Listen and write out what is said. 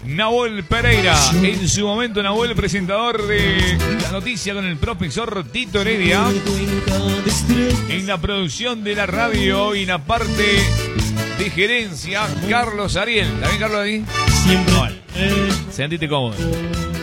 Nahuel Pereira. En su momento, Nahuel, presentador de La Noticia con el profesor Tito Heredia. En la producción de la radio y en la parte de gerencia, Carlos Ariel. ¿Está bien, Carlos, ahí? Siempre. Sentite cómodo.